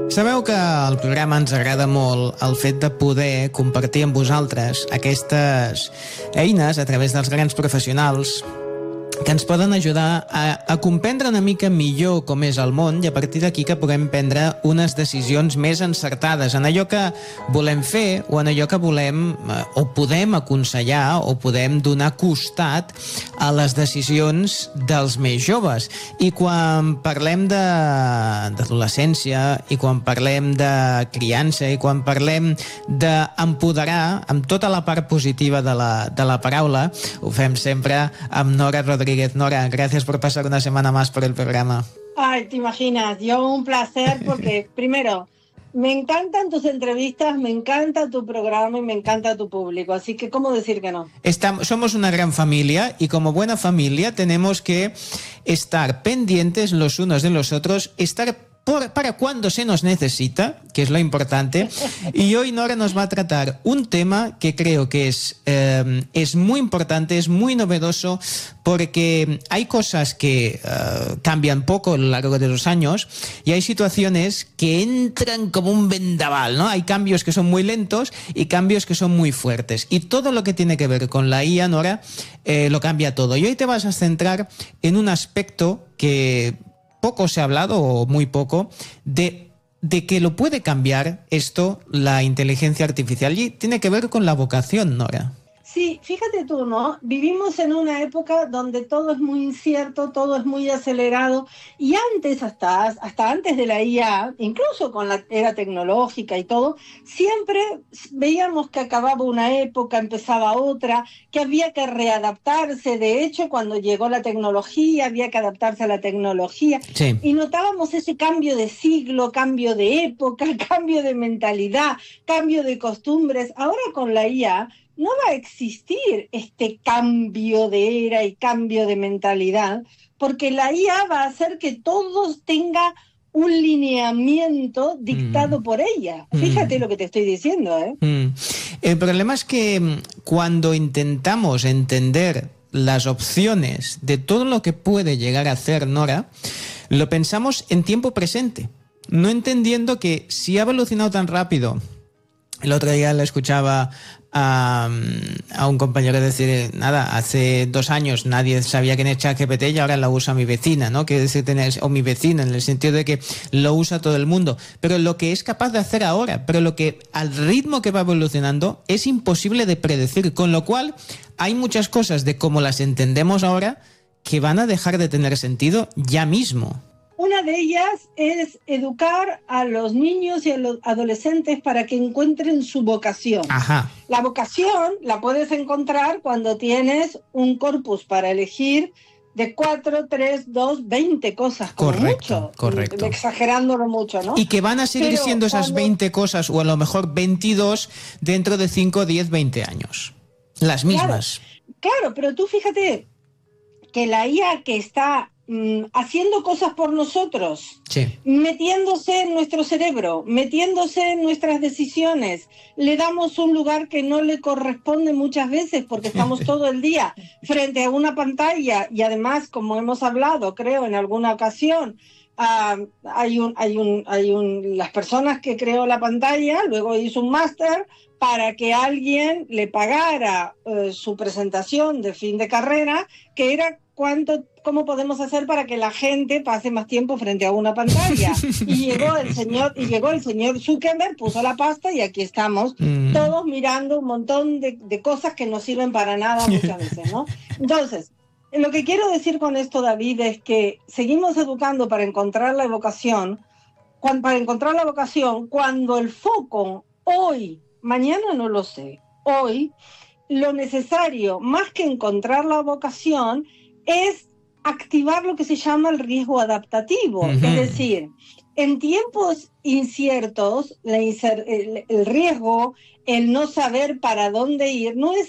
Sabeu que al programa ens agrada molt el fet de poder compartir amb vosaltres aquestes eines a través dels grans professionals que ens poden ajudar a comprendre una mica millor com és el món i a partir d'aquí que puguem prendre unes decisions més encertades en allò que volem fer o en allò que volem o podem aconsellar o podem donar costat a les decisions dels més joves. I quan parlem d'adolescència i quan parlem de criança i quan parlem d'empoderar amb tota la part positiva de la paraula, ho fem sempre amb Nora Rodríguez. Nora, gracias por pasar una semana más por el programa. Ay, te imaginas, yo un placer porque, primero, me encantan tus entrevistas, me encanta tu programa y me encanta tu público, así que ¿cómo decir que no? Somos una gran familia y como buena familia tenemos que estar pendientes los unos de los otros, estar para cuando se nos necesita, que es lo importante. Y hoy Nora nos va a tratar un tema que creo que es muy importante, es muy novedoso, porque hay cosas que cambian poco a lo largo de los años y hay situaciones que entran como un vendaval, ¿no? Hay cambios que son muy lentos y cambios que son muy fuertes. Y todo lo que tiene que ver con la IA, Nora, lo cambia todo. Y hoy te vas a centrar en un aspecto que poco se ha hablado, o muy poco, de que lo puede cambiar esto, la inteligencia artificial. Y tiene que ver con la vocación, Nora. Sí, fíjate tú, ¿no? Vivimos en una época donde todo es muy incierto, todo es muy acelerado, y antes, hasta antes de la IA, incluso con la era tecnológica y todo, siempre veíamos que acababa una época, empezaba otra, que había que readaptarse. De hecho, cuando llegó la tecnología, había que adaptarse a la tecnología. Sí. Y notábamos ese cambio de siglo, cambio de época, cambio de mentalidad, cambio de costumbres. Ahora con la IA no va a existir este cambio de era y cambio de mentalidad, porque la IA va a hacer que todos tengan un lineamiento dictado por ella. Fíjate lo que te estoy diciendo, ¿eh? El problema es que cuando intentamos entender las opciones de todo lo que puede llegar a hacer Nora, lo pensamos en tiempo presente, no entendiendo que si ha evolucionado tan rápido. El otro día le escuchaba a un compañero decir, nada, hace 2 años nadie sabía quién es ChatGPT y ahora la usa mi vecina, ¿no? Quiere decir, o mi vecina, en el sentido de que lo usa todo el mundo. Pero lo que es capaz de hacer ahora, pero lo que al ritmo que va evolucionando es imposible de predecir, con lo cual hay muchas cosas de cómo las entendemos ahora que van a dejar de tener sentido ya mismo. Una de ellas es educar a los niños y a los adolescentes para que encuentren su vocación. Ajá. La vocación la puedes encontrar cuando tienes un corpus para elegir de 4, 3, 2, 20 cosas, como mucho. Correcto. Exagerándolo mucho, ¿no? Y que van a seguir siendo esas 20 cosas, o a lo mejor 22, dentro de 5, 10, 20 años. Las mismas. Claro, pero tú fíjate que la IA que está haciendo cosas por nosotros, sí, metiéndose en nuestro cerebro, metiéndose en nuestras decisiones, le damos un lugar que no le corresponde muchas veces porque estamos todo el día frente a una pantalla y además, como hemos hablado, creo, en alguna ocasión, las personas que creó la pantalla, luego hizo un máster para que alguien le pagara su presentación de fin de carrera, que era cómo podemos hacer para que la gente pase más tiempo frente a una pantalla. Y llegó el señor Zuckerberg, puso la pasta y aquí estamos, todos mirando un montón de cosas que no sirven para nada muchas veces, ¿no? Entonces, lo que quiero decir con esto, David, es que seguimos educando para encontrar la vocación, cuando el foco hoy, mañana no lo sé, hoy, lo necesario, más que encontrar la vocación, es activar lo que se llama el riesgo adaptativo. Es decir, en tiempos inciertos, el riesgo, el no saber para dónde ir, no es